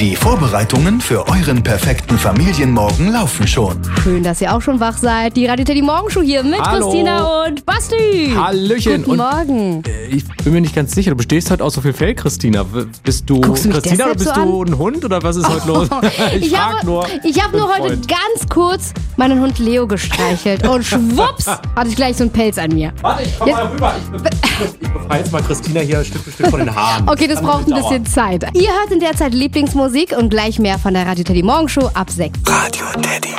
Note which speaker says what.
Speaker 1: Die Vorbereitungen für euren perfekten Familienmorgen laufen schon.
Speaker 2: Schön, dass ihr auch schon wach seid. Die Radio Teddy Morgenshow hier mit
Speaker 3: Hallo.
Speaker 2: Christina und Basti.
Speaker 3: Hallöchen.
Speaker 2: Guten Morgen.
Speaker 3: Ich bin mir nicht ganz sicher, du bestehst heute aus so viel Fell, Christina. Bist du
Speaker 2: Guckst du mich
Speaker 3: Christina oder
Speaker 2: deshalb
Speaker 3: bist
Speaker 2: so
Speaker 3: du ein Hund oder was ist heute los?
Speaker 2: Ich habe nur heute
Speaker 3: Freund.
Speaker 2: ganz kurz meinen Hund Leo gestreichelt und schwupps hatte ich gleich so einen Pelz an mir.
Speaker 3: Warte, ich komm mal rüber. Ich befreie jetzt mal Christina hier Stück für Stück von den Haaren.
Speaker 2: Okay, das braucht ein bisschen Zeit. Ihr hört in der Zeit Lieblingsmusik und gleich mehr von der Radio Teddy Morgenshow ab 6.
Speaker 1: Radio Teddy.